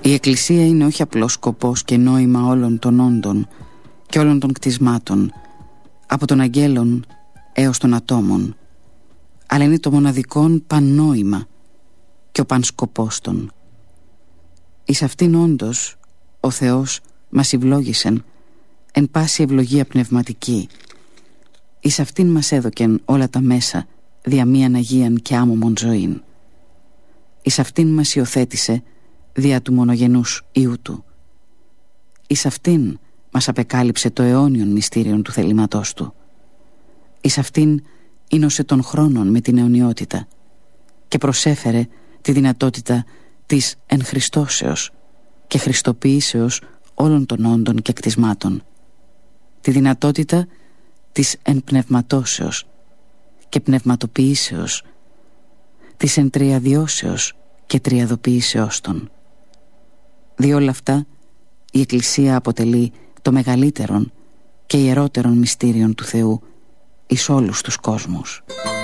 Η Εκκλησία είναι όχι απλός σκοπός και νόημα όλων των όντων και όλων των κτισμάτων, από των αγγέλων έως των ατόμων, αλλά είναι το μοναδικόν παννόημα και ο πανσκοπός των. Εις αυτήν όντως ο Θεός μας ευλόγησεν εν πάση ευλογία πνευματική. Εις αυτήν μας έδωκεν όλα τα μέσα δια μίαν αγίαν και άμωμον ζωήν. Εις αυτήν μας υιοθέτησε δια του μονογενούς Υιού Του. Εις αυτήν μας απεκάλυψε το αιώνιον μυστήριον του θελήματός Του. Εις αυτήν ίνωσε των χρόνων με την αιωνιότητα και προσέφερε τη δυνατότητα της εν Χριστώσεως και χριστοποιήσεως όλων των όντων και κτισμάτων, τη δυνατότητα της εν πνευματώσεως και πνευματοποιήσεως, της εν τριαδιώσεως και τριαδοποιήσεώς των. Δι' όλα αυτά η Εκκλησία αποτελεί το μεγαλύτερον και ιερότερον μυστήριον του Θεού εις όλους τους κόσμους.